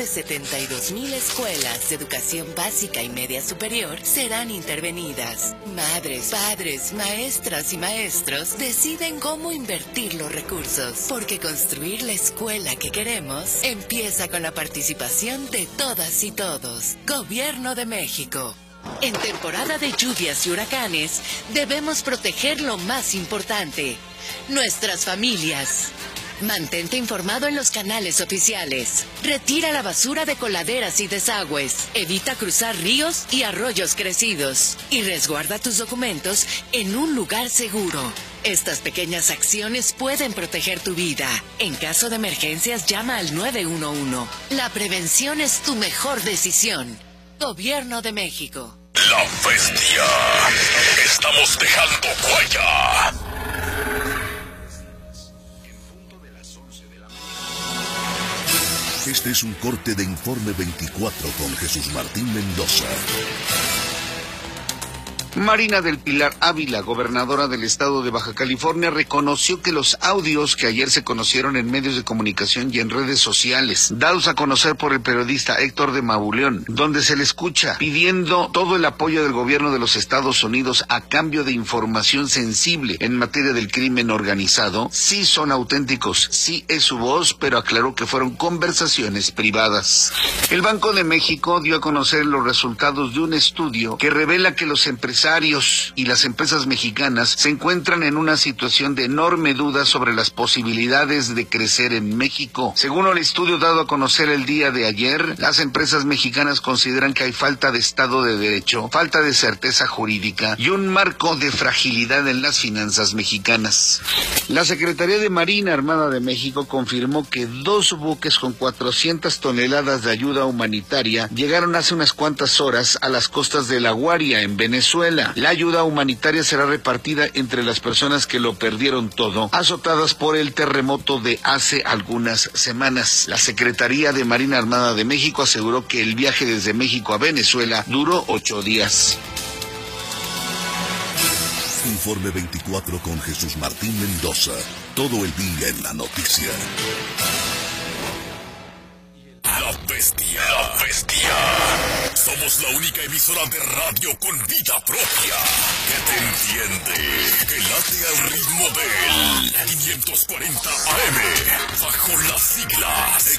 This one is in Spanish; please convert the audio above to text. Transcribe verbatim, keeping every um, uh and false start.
de setenta y dos mil escuelas de educación básica y media superior serán intervenidas. Madres, padres, maestras y maestros deciden cómo invertir los recursos, porque construir la escuela que queremos empieza con la participación de todas y todos. Gobierno de México. En temporada de lluvias y huracanes, debemos proteger lo más importante: nuestras familias. Mantente informado en los canales oficiales. Retira la basura de coladeras y desagües. Evita cruzar ríos y arroyos crecidos. Y resguarda tus documentos en un lugar seguro. Estas pequeñas acciones pueden proteger tu vida. En caso de emergencias, llama al nueve uno uno. La prevención es tu mejor decisión. Gobierno de México. La bestia. Estamos dejando huella. Este es un corte de Informe veinticuatro con Jesús Martín Mendoza. Marina del Pilar Ávila, gobernadora del estado de Baja California, reconoció que los audios que ayer se conocieron en medios de comunicación y en redes sociales, dados a conocer por el periodista Héctor de Mauleón, donde se le escucha pidiendo todo el apoyo del gobierno de los Estados Unidos a cambio de información sensible en materia del crimen organizado, sí son auténticos, sí es su voz, pero aclaró que fueron conversaciones privadas. El Banco de México dio a conocer los resultados de un estudio que revela que los empresarios y las empresas mexicanas se encuentran en una situación de enorme duda sobre las posibilidades de crecer en México. Según el estudio dado a conocer el día de ayer, las empresas mexicanas consideran que hay falta de Estado de Derecho, falta de certeza jurídica y un marco de fragilidad en las finanzas mexicanas. La Secretaría de Marina Armada de México confirmó que dos buques con cuatrocientas toneladas de ayuda humanitaria llegaron hace unas cuantas horas a las costas de La Guaria, en Venezuela. La ayuda humanitaria será repartida entre las personas que lo perdieron todo, azotadas por el terremoto de hace algunas semanas. La Secretaría de Marina Armada de México aseguró que el viaje desde México a Venezuela duró ocho días. Informe veinticuatro con Jesús Martín Mendoza. Todo el día en la noticia. La bestia. La bestia. Somos la única emisora de radio con vida propia que te entiende, que late al ritmo del quinientos cuarenta A M, bajo las siglas